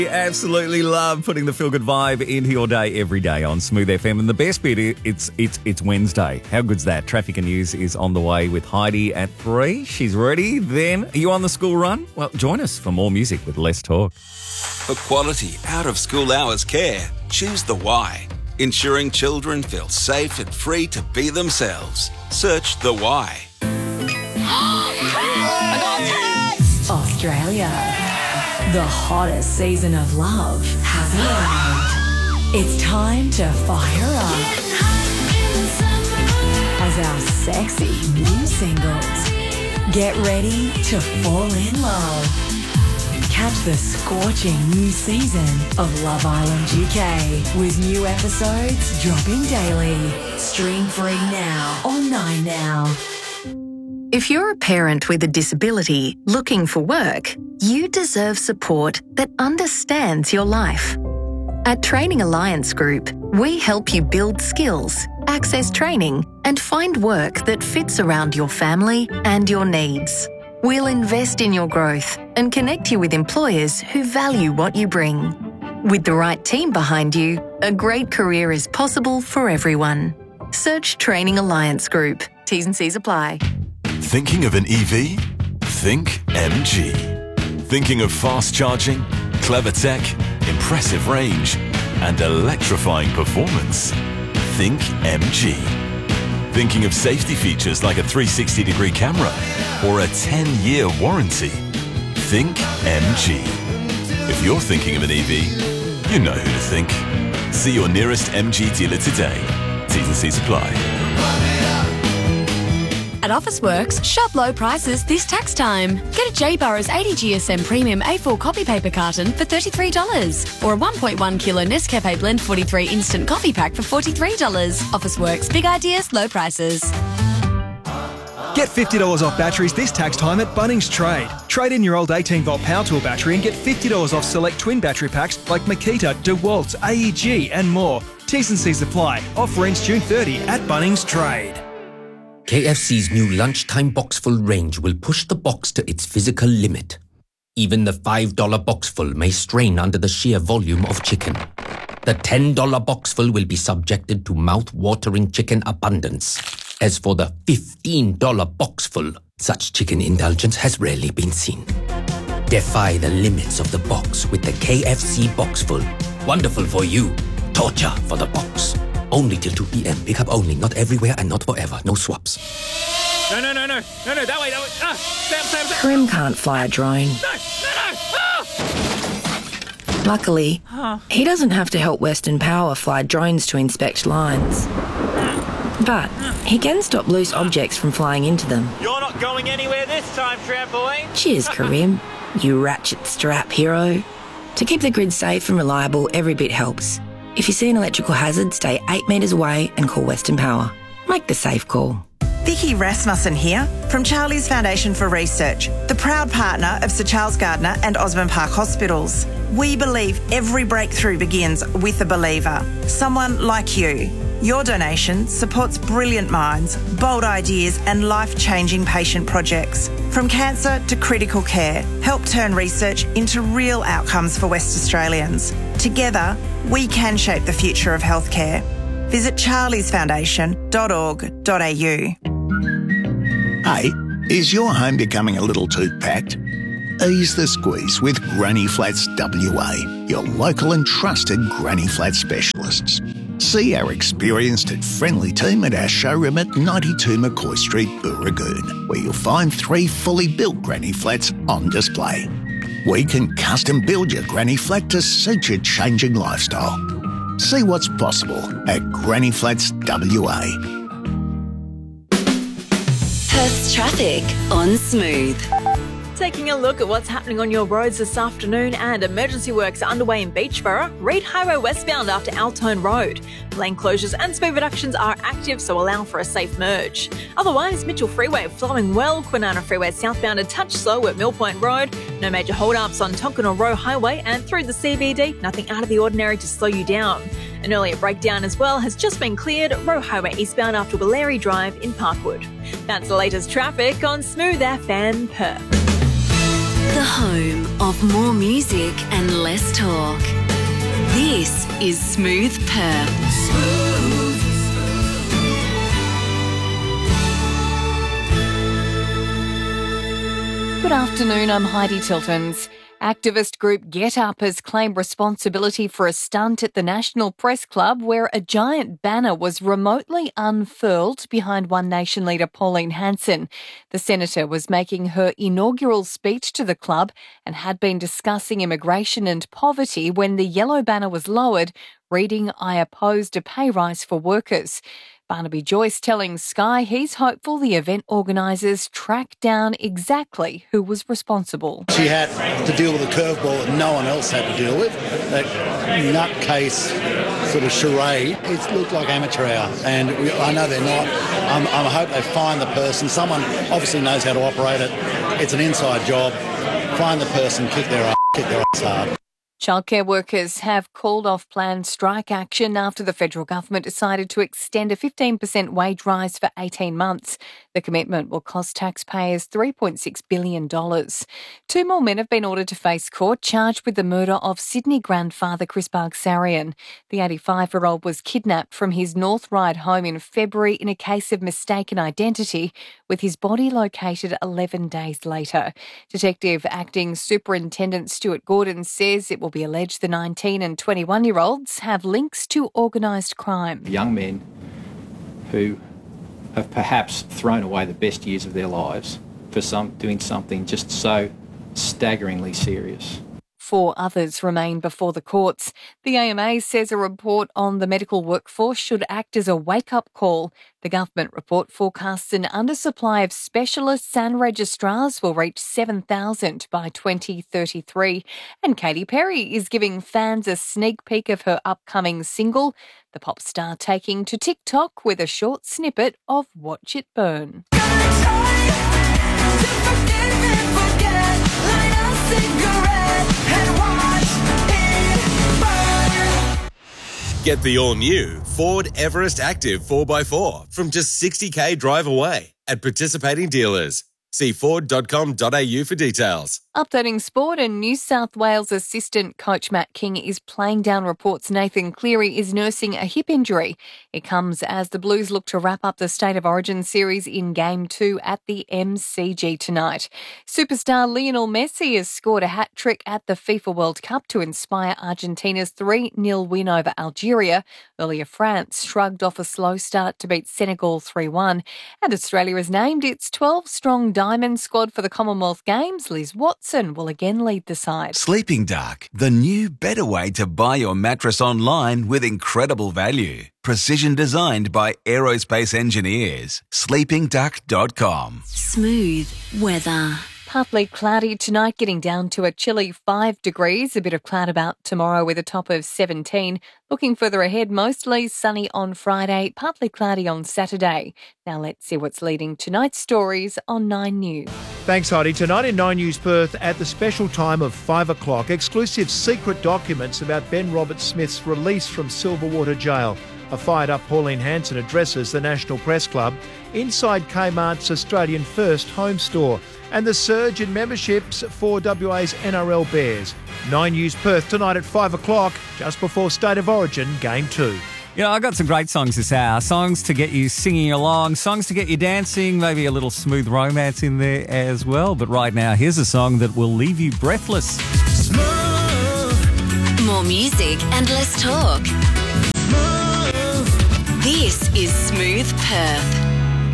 We absolutely love putting the feel-good vibe into your day every day on Smooth FM. And the best bit, it's Wednesday. How good's that? Traffic and News is on the way with Heidi at 3. She's ready. Then, are you on the school run? Well, join us for more music with Less Talk. For quality, out-of-school hours care, choose the Y. Ensuring children feel safe and free to be themselves. Search the Y. Australia. The hottest season of love has arrived. It's time to fire up as our sexy new singles get ready to fall in love. Catch the scorching new season of Love Island UK with new episodes dropping daily. Stream free now on 9 Now. If you're a parent with a disability looking for work, you deserve support that understands your life. At Training Alliance Group, we help you build skills, access training, and find work that fits around your family and your needs. We'll invest in your growth and connect you with employers who value what you bring. With the right team behind you, a great career is possible for everyone. Search Training Alliance Group. T's and C's apply. Thinking of an EV? Think MG. Thinking of fast charging, clever tech, impressive range, and electrifying performance? Think MG. Thinking of safety features like a 360-degree camera or a 10-year warranty? Think MG. If you're thinking of an EV, you know who to think. See your nearest MG dealer today. T's and C's apply. At Officeworks, shop low prices this tax time. Get a J. Burrows 80 GSM Premium A4 copy paper carton for $33 or a 1.1 kilo Nescafe Blend 43 Instant Coffee Pack for $43. Officeworks, big ideas, low prices. Get $50 off batteries this tax time at Bunnings Trade. Trade in your old 18-volt power tool battery and get $50 off select twin battery packs like Makita, DeWalt, AEG and more. T's and C's apply. Offer ends June 30 at Bunnings Trade. KFC's new lunchtime boxful range will push the box to its physical limit. Even the $5 boxful may strain under the sheer volume of chicken. The $10 boxful will be subjected to mouth-watering chicken abundance. As for the $15 boxful, such chicken indulgence has rarely been seen. Defy the limits of the box with the KFC boxful. Wonderful for you, torture for the box. Only till 2 p.m. Pick up only, not everywhere and not forever. No swaps. No, that way. Sam. Karim can't fly a drone. No. Luckily, he doesn't have to help Western Power fly drones to inspect lines. But he can stop loose objects from flying into them. You're not going anywhere this time, trampoline. Cheers, Karim, you ratchet strap hero. To keep the grid safe and reliable, every bit helps. If you see an electrical hazard, stay 8 metres away and call Western Power. Make the safe call. Vicky Rasmussen here from Charlie's Foundation for Research, the proud partner of Sir Charles Gardner and Osborne Park Hospitals. We believe every breakthrough begins with a believer, someone like you. Your donation supports brilliant minds, bold ideas and life-changing patient projects. From cancer to critical care, help turn research into real outcomes for West Australians. Together, we can shape the future of healthcare. Visit charliesfoundation.org.au. Hey, is your home becoming a little too packed? Ease the squeeze with Granny Flats WA, your local and trusted Granny Flat specialists. See our experienced and friendly team at our showroom at 92 McCoy Street, Booragoon, where you'll find 3 fully built Granny Flats on display. We can custom build your Granny Flat to suit your changing lifestyle. See what's possible at Granny Flats WA. Perth's traffic on Smooth. Taking a look at what's happening on your roads this afternoon, and emergency works are underway in Beachborough, Reid Highway westbound after Altone Road. Lane closures and speed reductions are active, so allow for a safe merge. Otherwise, Mitchell Freeway flowing well, Kwinana Freeway southbound a touch slow at Mill Point Road. No major hold-ups on Tonkinol Row Highway, and through the CBD, nothing out of the ordinary to slow you down. An earlier breakdown as well has just been cleared, Row Highway eastbound after Walleri Drive in Parkwood. That's the latest traffic on Smooth FM Perth. The The home of more music and less talk. This is Smooth Perth. Good afternoon, I'm Heidi Tiltons. Activist group Get Up has claimed responsibility for a stunt at the National Press Club where a giant banner was remotely unfurled behind One Nation leader Pauline Hanson. The senator was making her inaugural speech to the club and had been discussing immigration and poverty when the yellow banner was lowered, reading, "I opposed a pay rise for workers." Barnaby Joyce telling Sky he's hopeful the event organisers track down exactly who was responsible. She had to deal with a curveball that no one else had to deal with. That nutcase sort of charade. It looked like amateur hour, and I know they're not. I hope they find the person. Someone obviously knows how to operate it. It's an inside job. Find the person, kick their ass hard. Childcare workers have called off planned strike action after the federal government decided to extend a 15% wage rise for 18 months. The commitment will cost taxpayers $3.6 billion. Two more men have been ordered to face court, charged with the murder of Sydney grandfather Chris Bargsarian. The 85-year-old was kidnapped from his North Ryde home in February in a case of mistaken identity, with his body located 11 days later. Detective Acting Superintendent Stuart Gordon says it will be alleged the 19 and 21-year-olds have links to organised crime. Young men who have perhaps thrown away the best years of their lives for doing something just so staggeringly serious. 4 others remain before the courts. The AMA says a report on the medical workforce should act as a wake-up call. The government report forecasts an undersupply of specialists and registrars will reach 7,000 by 2033. And Katy Perry is giving fans a sneak peek of her upcoming single, the pop star taking to TikTok with a short snippet of Watch It Burn. Get the all-new Ford Everest Active 4x4 from just $60,000 drive away at participating dealers. See Ford.com.au for details. Updating sport, and New South Wales assistant coach Matt King is playing down reports Nathan Cleary is nursing a hip injury. It comes as the Blues look to wrap up the State of Origin series in Game 2 at the MCG tonight. Superstar Lionel Messi has scored a hat-trick at the FIFA World Cup to inspire Argentina's 3-0 win over Algeria. Earlier, France shrugged off a slow start to beat Senegal 3-1. And Australia has named its 12-strong Diamond squad for the Commonwealth Games. Liz Watson will again lead the side. Sleeping Dark, the new better way to buy your mattress online with incredible value. Precision designed by aerospace engineers. sleepingduck.com. Smooth weather. Partly cloudy tonight, getting down to a chilly 5 degrees. A bit of cloud about tomorrow with a top of 17. Looking further ahead, mostly sunny on Friday, partly cloudy on Saturday. Now let's see what's leading tonight's stories on 9 News. Thanks, Heidi. Tonight in 9 News Perth at the special time of 5 o'clock, exclusive secret documents about Ben Roberts-Smith's release from Silverwater Jail. A fired-up Pauline Hanson addresses the National Press Club inside Kmart's Australian First home store, and the surge in memberships for WA's NRL Bears. 9 News Perth tonight at 5 o'clock, just before State of Origin Game 2. You know, I got some great songs this hour. Songs to get you singing along, songs to get you dancing, maybe a little smooth romance in there as well. But right now, here's a song that will leave you breathless. More music and less talk. This is Smooth Perth.